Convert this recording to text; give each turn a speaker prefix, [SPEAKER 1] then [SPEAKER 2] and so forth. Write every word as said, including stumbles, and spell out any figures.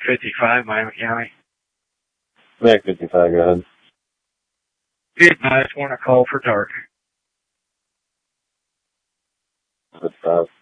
[SPEAKER 1] fifty-five, Miami County.
[SPEAKER 2] Mac fifty-five, go ahead.
[SPEAKER 1] Good night. I just want to call for dark.
[SPEAKER 2] Good stuff.